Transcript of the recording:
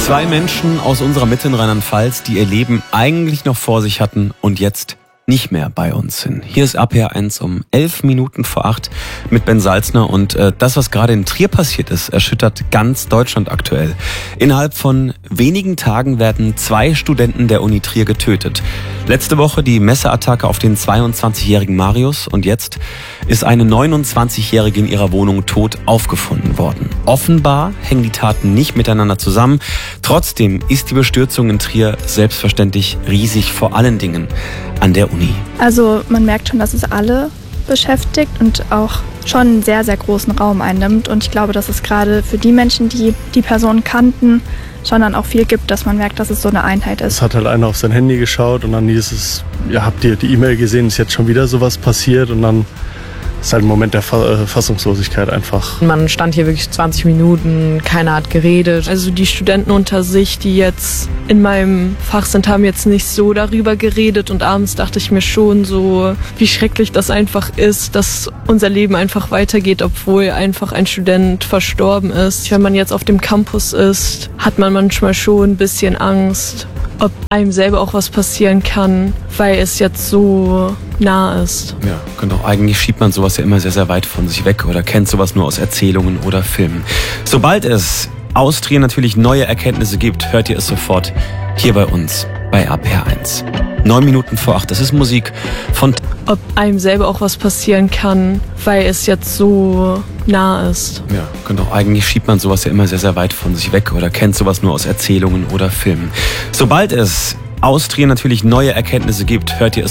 Zwei Menschen aus unserer Mitte in Rheinland-Pfalz, die ihr Leben eigentlich noch vor sich hatten und jetzt nicht mehr bei uns sind. Hier ist APR1 um 11 Minuten vor 8 mit Ben Salzner und das, was gerade in Trier passiert ist, erschüttert ganz Deutschland aktuell. Innerhalb von wenigen Tagen werden 2 Studenten der Uni Trier getötet. Letzte Woche die Messerattacke auf den 22-jährigen Marius und jetzt ist eine 29-jährige in ihrer Wohnung tot aufgefunden worden. Offenbar hängen die Taten nicht miteinander zusammen. Trotzdem ist die Bestürzung in Trier selbstverständlich riesig, vor allen Dingen an der Uni. Also man merkt schon, dass es alle beschäftigt und auch schon einen sehr, sehr großen Raum einnimmt. Und ich glaube, dass es gerade für die Menschen, die die Person kannten, schon dann auch viel gibt, dass man merkt, dass es so eine Einheit ist. Es hat halt einer auf sein Handy geschaut und dann hieß es, ja, habt ihr die E-Mail gesehen, ist jetzt schon wieder sowas passiert, und dann ist halt ein Moment der Fassungslosigkeit einfach. Man stand hier wirklich 20 Minuten, keiner hat geredet. Also die Studenten unter sich, die jetzt in meinem Fach sind, haben jetzt nicht so darüber geredet, und abends dachte ich mir schon so, wie schrecklich das einfach ist, dass unser Leben einfach weitergeht, obwohl einfach ein Student verstorben ist. Wenn man jetzt auf dem Campus ist, hat man manchmal schon ein bisschen Angst, ob einem selber auch was passieren kann, weil es jetzt so nah ist. Ja, genau. Eigentlich schiebt man sowas ja immer sehr, sehr weit von sich weg oder kennt sowas nur aus Erzählungen oder Filmen. Sobald es aus Trier natürlich neue Erkenntnisse gibt, hört ihr es sofort hier bei uns bei APR1. 9 Minuten vor 8. Das ist Musik von... Ob einem selber auch was passieren kann, weil es jetzt so nah ist. Ja, genau. Eigentlich schiebt man sowas ja immer sehr, sehr weit von sich weg oder kennt sowas nur aus Erzählungen oder Filmen. Sobald es aus Trier natürlich neue Erkenntnisse gibt, hört ihr es